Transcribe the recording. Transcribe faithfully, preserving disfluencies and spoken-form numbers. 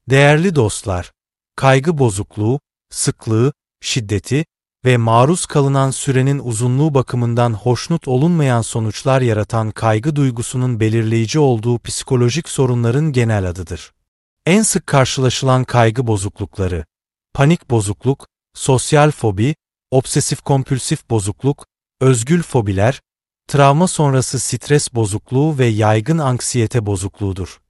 Değerli dostlar, kaygı bozukluğu, sıklığı, şiddeti ve maruz kalınan sürenin uzunluğu bakımından hoşnut olunmayan sonuçlar yaratan kaygı duygusunun belirleyici olduğu psikolojik sorunların genel adıdır. En sık karşılaşılan kaygı bozuklukları: panik bozukluk, sosyal fobi, obsesif-kompülsif bozukluk, özgül fobiler, travma sonrası stres bozukluğu ve yaygın anksiyete bozukluğudur.